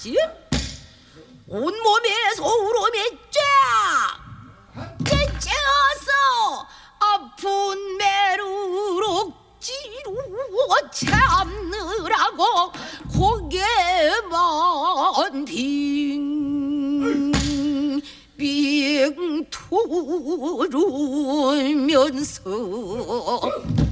하지? 온몸에 소름이 쫙 깨쳐서 아픈 매를 억지로 참느라고 고개만 빙빙 돌으면서